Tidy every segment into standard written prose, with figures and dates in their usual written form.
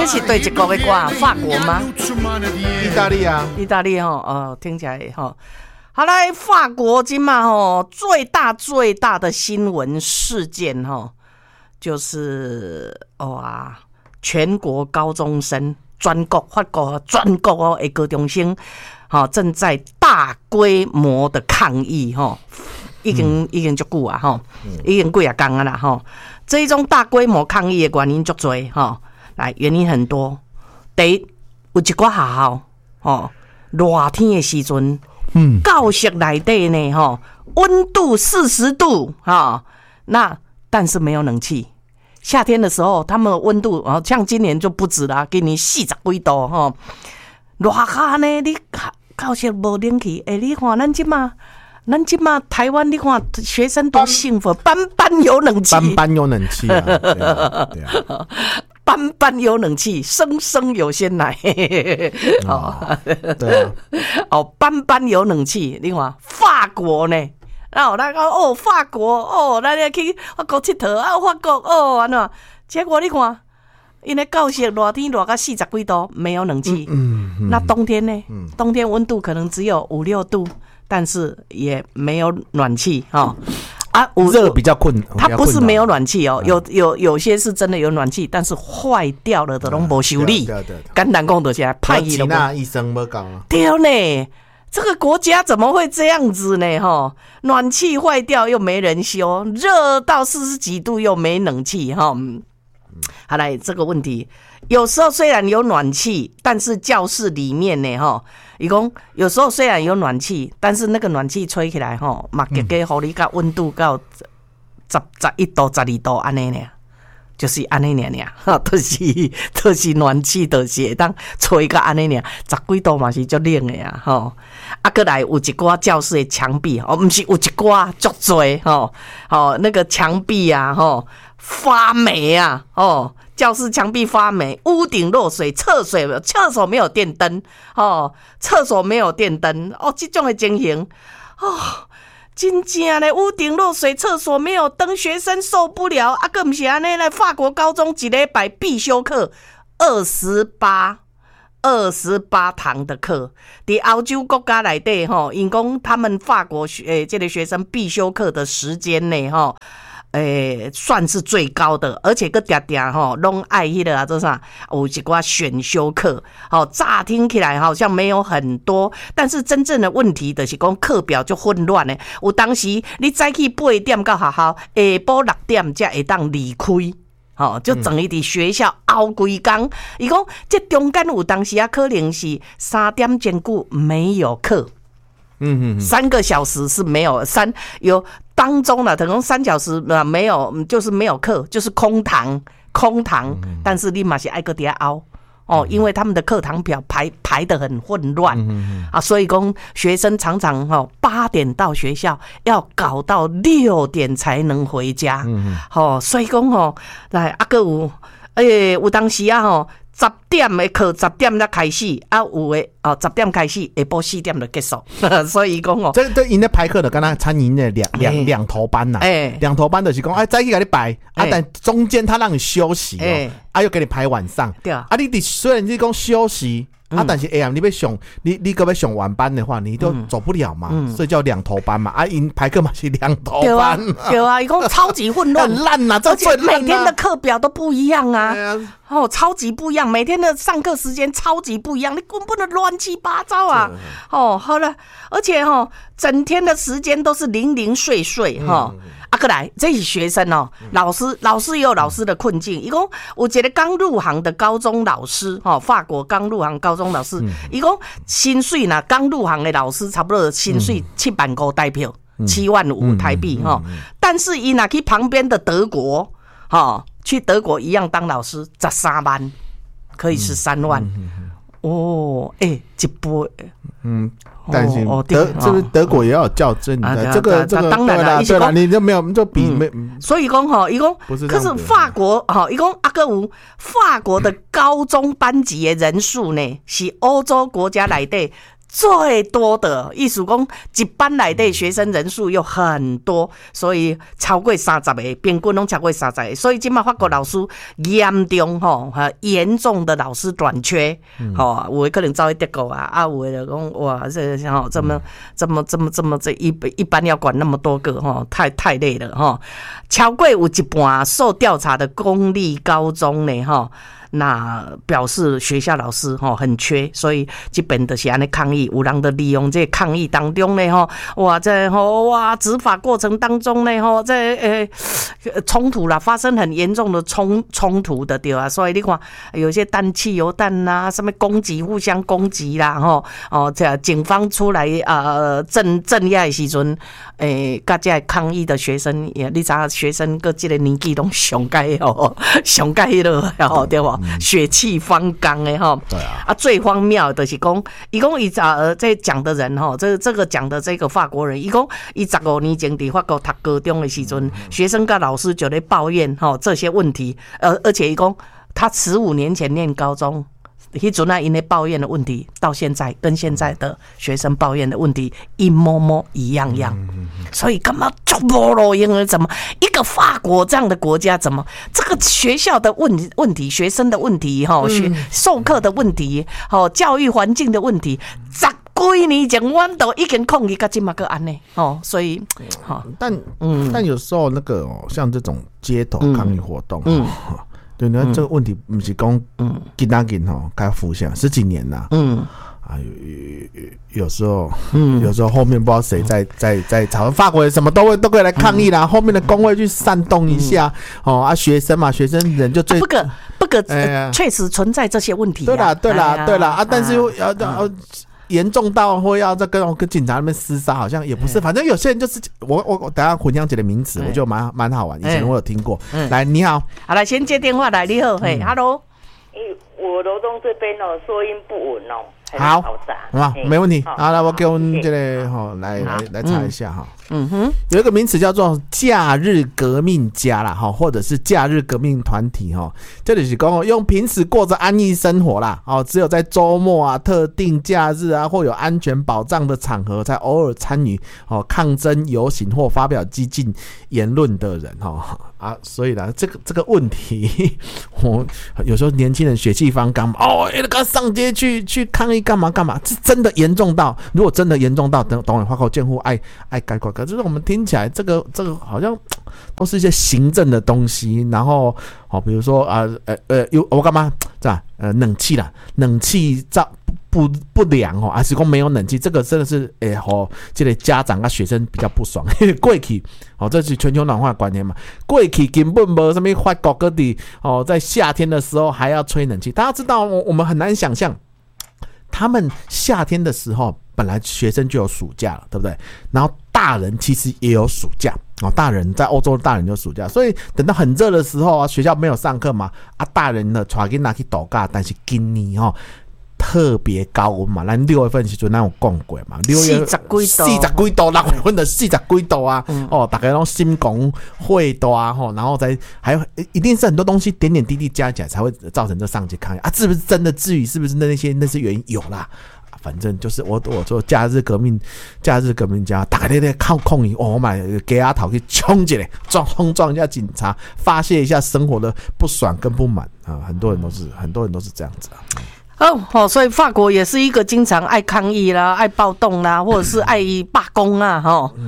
是对一国的歌，法国吗？ 意大利啊， 意大利听起来好来，法国今嘛最大的新闻事件就是全国高中生法国全国的高中生正在大规模的抗议已经很久啊已经几啊天啊啦这种大规模抗议的原因很多来原因很多。第一，有一些学校热天的时阵教室内底呢温度40度那但是没有冷气。夏天的时候他们温度像今年就不止啦，今年40几度热下呢你教室没冷气你看咱现在台湾你看学生多幸福，班班有冷气， 班有冷气啊，对啊班有冷气，声声有鲜奶对啊班有冷气。你看法国呢然后咱讲法国咱要去法国佚佗法国安怎结果你看因为教室热天热到40几度没有冷气那冬天呢冬天温度可能只有5、6度，但是也没有暖气热比较困， 它不是没有暖气有些是真的有暖气，但是坏掉了的都没修理。简单讲就是派去了，医生没讲啊。 对呢，这个国家怎么会这样子呢？暖气坏掉又没人修，热到40几度又没冷气好来，这个问题有时候虽然有暖气，但是教室里面呢他说有时候虽然有暖气，但是那个暖气吹起来嘛给给让你到温度到11度12度安尼呢，就是安尼呢就是暖气就是会当吹到安尼呢10几度嘛是足冷的啊再来有一寡教室的墙壁不是有一寡足多那个墙壁啊发霉啊教室墙壁发霉，屋顶漏水，厕所没有电灯厕所没有电灯这种的情形真正的屋顶漏水，厕所没有灯，学生受不了更不是安尼呢。法国高中一礼拜必修课28堂的课，在欧洲国家内底因讲他们法国这个学生必修课的时间内算是最高的，而且个常常拢爱迄个做啥有一寡选修课乍听起来好像没有很多，但是真正的问题就是讲课表就混乱的。有当时你早起8点到学校，下晡6点才会当离开就等于在学校熬规工。伊讲这中间有当时可能是3点钟久没有课，3个小时是没有有当中了，等于3小时没有，就是没有课，就是空堂，但是你嘛是爱搁底下熬因为他们的课堂表排得很混乱所以讲学生常常8点到学校，要搞到6点才能回家所以讲来还有有当时10点的课10点才开始有的10点开始，下晡4点就结束所以讲这因咧排课的跟他参与的两头班两头班就是讲早起给你排但中间他让你休息又给你排晚上对你虽然你讲休息但是你要上你要上晚班的话，你都走不了嘛所以叫两头班嘛因排课嘛是两头班对啊，他说超级混乱很烂这最烂每天的课表都不一样超级不一样，每天的上课时间超级不一样，你根本就乱七八糟好了，而且整天的时间都是零零碎碎再来这是学生老师也有老师的困境。他说有一个刚入行的高中老师法国刚入行高中老师他说薪水刚入行的老师差不多薪水7万5台票7万5台币但是他去旁边的德国去德国一样当老师13万，可以13万一波但是德国也要有较真的这个当然了对啦，你就没有就比没所以讲他说可是法国他说还有法国的高中班级的人数呢是欧洲国家内底最多的，意思讲一班内底学生人数又很多，所以超过30个，平均拢超过30个，所以今嘛法国老师严重严重的老师短缺，有的可能走去德国啊，有的就讲哇，这一班要管那么多个太累了超过有一半受调查的公立高中呢那表示学校老师很缺，所以这边就是安尼抗议，有人就利用这抗议当中呢执法过程当中呢这冲突啦，发生很严重的冲突的对啊，所以你看有些汽油弹啦，什么攻击互相攻击啦这警方出来镇压的时阵甲这抗议的学生你知道学生个这个年纪都上该上该了对吧？血气方刚的对啊， 最荒谬的是讲，伊讲这讲的人这个讲的这个法国人，伊讲伊15年前伫法国读高中的时阵，学生跟老师就在抱怨这些问题，而且伊讲他15年前念高中。迄阵因咧抱怨的问题，到现在跟现在的学生抱怨的问题一模模一样样，所以干嘛就无路用了？怎么一个法国这样的国家，怎么这个学校的问题、学生的问题、授课的问题、教育环境的问题，10几年前我都已经抗议到现在还安尼所以但有时候那个像这种街头抗议活动，对，那这个问题不是讲今仔日开浮现10几年啦，有时候后面不知道谁在吵，法国人什么都可以来抗议啦，后面的工会去煽动一下，学生嘛，学生人就最不可确实存在这些问题， 对啦，但是又要严重到会要再跟警察那边厮杀，好像也不是，反正有些人就是我等下混淆几个名词，我觉得蛮好玩，以前我有听过。来，你好， 好来先接电话来，你好，Hello， 我罗东这边收音不稳好，没问题。好，来我给我们这个来查一下有一个名词叫做假日革命家啦或者是假日革命团体这就是说用平时过着安逸生活啦只有在周末啊、特定假日啊或有安全保障的场合才偶尔参与抗争游行或发表激进言论的人所以呢这个问题我有时候年轻人血气方刚上街去抗议干嘛，这真的严重到，如果真的严重到等会花口监护爱改革，可是我们听起来这个好像都是一些行政的东西，然后比如说我干嘛这样冷气啦，冷气不良还是说没有冷气，这个真的是这个家长跟学生比较不爽，因为过去这是全球暖化的观念嘛，过去根本没什么法国各地在夏天的时候还要吹冷气，大家知道我们很难想象。他们夏天的时候本来学生就有暑假了，对不对？然后大人其实也有暑假大人在欧洲的大人就有暑假，所以等到很热的时候学校没有上课嘛大人呢带囡仔去度假，但是今年特别高温嘛，咱6月份时阵咱有讲过嘛，6月40几度，6月份的40几度啊，大家拢心公会大然后还有一定是很多东西点点滴滴加起来才会造成这上街抗议是不是真的至于是不是那些原因有啦？反正就是我说假日革命家，大家在抗议我买给阿头去冲起来，撞一下警察，发泄一下生活的不爽跟不满很多人都是这样子所以法国也是一个经常爱抗议啦、爱暴动啦，或者是爱罢工啊，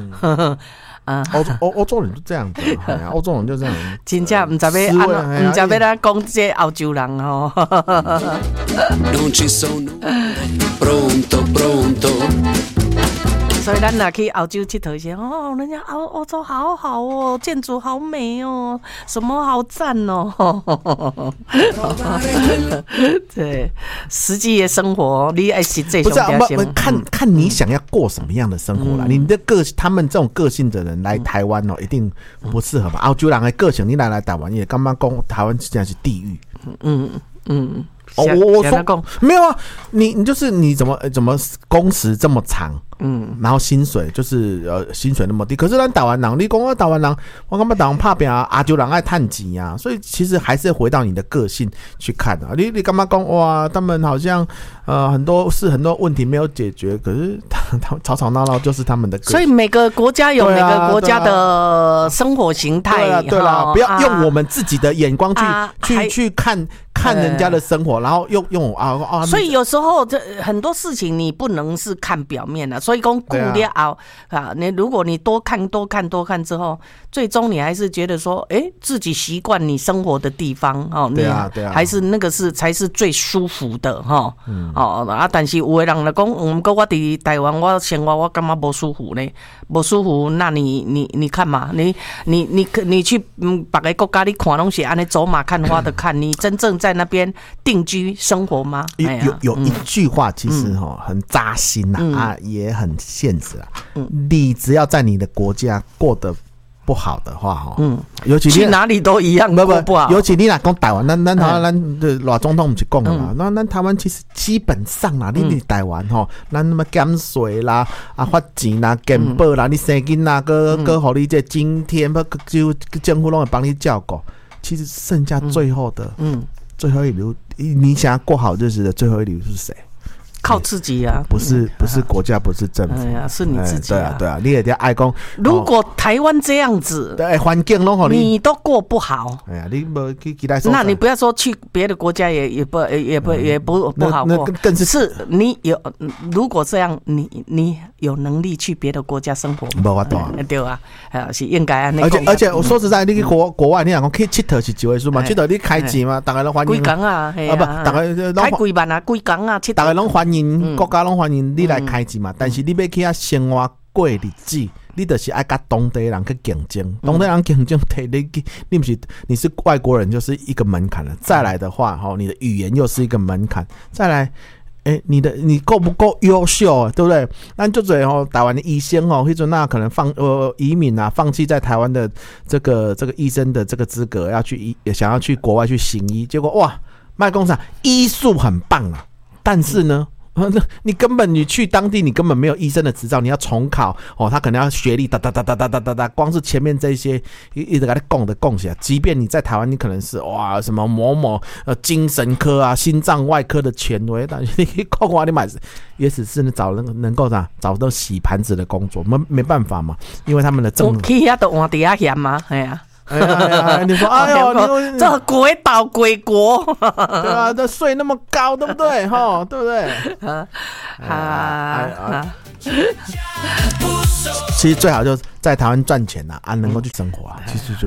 欧洲人就这样子，欧洲人就这样， 真正唔知要咱讲这欧洲人所以咱若去欧洲佚佗一些人家欧洲好好哦，建筑好美哦，什么好赞哦。对，实际的生活你爱实际上不是看你想要过什么样的生活啦。你的他们这种个性的人来台湾一定不适合吧？欧洲人的个性你来台湾也刚刚讲台湾实际上是地狱。 我说没有啊，你就是你怎么工时这么长，然后薪水就是薪水那么低，可是咱台湾人，你讲台湾人，我感觉台湾拍拼啊，就人爱趁钱啊，所以其实还是回到你的个性去看啊。你干嘛讲哇？他们好像很多问题没有解决，可是他吵吵闹闹就是他们的个性。 所以每个国家有每个国家的生活形态， 对啦，不要用我们自己的眼光去看人家的生活，然后用所以有时候很多事情你不能是看表面的，所以讲顾了你如果你多看之后，最终你还是觉得说，自己习惯你生活的地方对啊， 还是那个才是最舒服的但是有的人来讲，不过我在台湾我生活我感觉不舒服呢，不舒服，那你看嘛，你去别个国家你看拢是安尼走马看花的看，你真正在那边定居生活吗？ 有一句话其实很扎心也很现实你只要在你的国家过得不好的话尤其去哪里都一样过不好。 尤其你若讲台湾，咱台湾咱的老总统不是讲嘛，那咱台湾其实基本上啦，你台湾咱那么减税啦发钱啦、健保啦，你生囡仔个互你这津贴，就政府拢会帮你照顾。其实剩下最后的最后一流，你想要过好日子的最后一流是谁？ 靠自己啊， 不是国家，不是政府， 是你自己对啊，你也得爱讲。 如果台湾这样子， 环境拢好， 你都过不好， 你没去其他， 那你不要说去别的国家也不好过， 更是你有，如果这样，你有能力去别的国家生活， 没法度， 对啊，是应该啊。 而且我说实在，你去国外，你讲可以佚佗是一回事嘛，佚佗你开钱嘛，大家都欢迎。 几工啊， 不，大家开几万啊，几工啊， 大家拢欢迎。国家拢欢迎你来开钱嘛，但是你要去生活过日子，你就是爱跟当地人去竞争，当地人竞争你不是你是外国人就是一个门槛了。再来的话，你的语言又是一个门槛。再来，你够不够优秀，对不对？那就这台湾的医生迄阵可能移民放弃在台湾的这个医生的这个资格，想要去国外去行医，结果哇，卖工厂医术很棒啊。但是呢，你去当地，你根本没有医生的执照，你要重考他可能要学历哒，光是前面这些一直给他供起来。即便你在台湾，你可能是哇什么某某精神科啊、心脏外科的权威，但是你供完你买也只是能够找到洗盘子的工作，没办法嘛，因为他们的政府去遐都换地下险嘛， 你说哎呦， 这鬼岛鬼国， 对啊，这税那么高，对不对？对不对？其实最好就在台湾赚钱能够去生活其实就